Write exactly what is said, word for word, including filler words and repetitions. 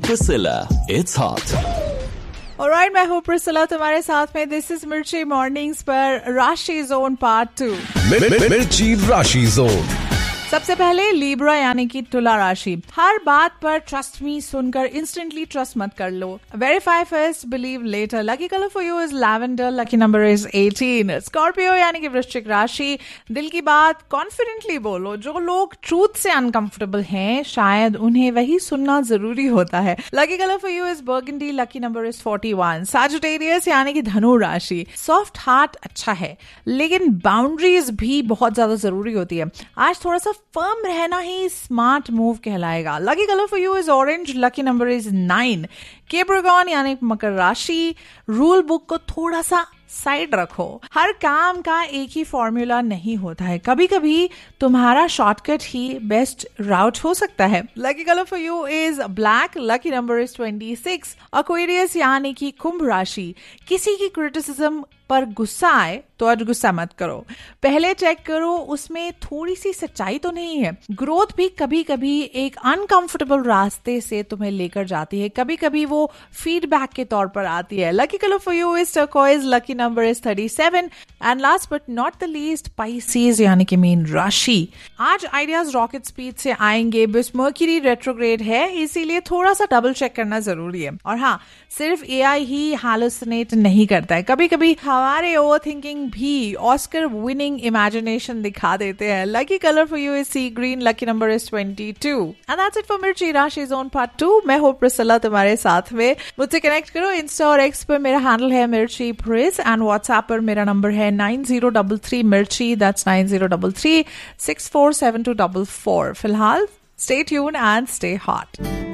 Priscilla, it's hot. Alright, मैं हूँ Priscilla तुम्हारे साथ में. दिस इज मिर्ची मॉर्निंग्स पर राशि जोन पार्ट टू. मिर्ची राशि जोन. सबसे पहले लिब्रा यानी कि तुला राशि. हर बात पर ट्रस्ट मी सुनकर इंस्टेंटली ट्रस्ट मत कर लो. Verify first, believe letter. Lucky colour for you is lavender. Lucky number is eighteen. Scorpio यानी कि वृश्चिक राशि. दिल की बात कॉन्फिडेंटली बोलो. जो लोग ट्रूथ से अनकंफर्टेबल हैं शायद उन्हें वही सुनना जरूरी होता है. Lucky colour for you is burgundy. Lucky number is forty one. Sagittarius यानी कि धनु राशि. सॉफ्ट हार्ट अच्छा है लेकिन बाउंड्रीज भी बहुत ज्यादा जरूरी होती है. आज थोड़ा सा फर्म रहना ही स्मार्ट मूव कहलाएगा. Lucky colour for you is orange. Lucky number is nine. Capricorn यानी मकर राशि. रूल बुक को थोड़ा सा साइड रखो. हर काम का एक ही फॉर्मूला नहीं होता है. कभी कभी तुम्हारा शॉर्टकट ही बेस्ट राउट हो सकता है. Lucky colour for you is black. Lucky number is twenty six. Aquarius यानी कि कुंभ राशि. किसी की क्रिटिसिज्म पर गुस्सा आए तो आज गुस्सा मत करो. पहले चेक करो उसमें थोड़ी सी सच्चाई तो नहीं है. ग्रोथ भी कभी कभी एक अनकंफर्टेबल रास्ते से तुम्हें लेकर जाती है. कभी कभी वो फीडबैक के तौर पर आती है. Lucky colour for you is turquoise. Lucky number is thirty seven. And last but not the least Pisces यानी कि मीन राशि. आज आइडियाज रॉकेट स्पीड से आएंगे. बस मर्क्यूरी रेट्रोग्रेड है इसीलिए थोड़ा सा डबल चेक करना जरूरी है. और हाँ, सिर्फ एआई ही हैलुसिनेट नहीं करता है. कभी कभी हमारे ओवर थिंकिंग भी ऑस्कर विनिंग इमेजिनेशन दिखा देते हैं. Lucky colour for you is C green. Lucky number is twenty two. And that's it for मिर्ची राशि जोन पार्ट टू. मैं हूँ प्रिसिला तुम्हारे साथ में. मुझसे कनेक्ट करो. इंस्टा और एक्स पर मेरा हैंडल है मिर्ची प्रिस एंड व्हाट्सएप पर मेरा नंबर है नाइन जीरो डबल थ्री मिर्ची. That's nine zero double three six four seven to double four. फिलहाल stay tune and stay hot.